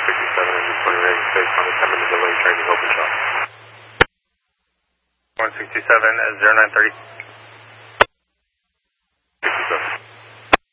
167 and reporting ready space on the 10-minute delay training open shot. 167 at 0930.